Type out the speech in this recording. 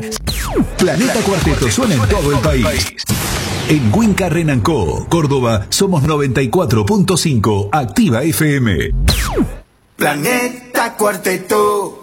Planeta Cuarteto suena en todo el país. En Winca Renancó, Córdoba, somos 94.5 Activa FM. Planeta Cuarteto.